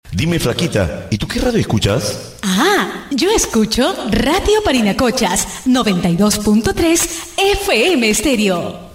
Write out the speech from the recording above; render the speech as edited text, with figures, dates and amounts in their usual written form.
Dime, flaquita, ¿y tú qué radio escuchas? Ah, yo escucho Radio Parinacochas 92.3 FM Estéreo.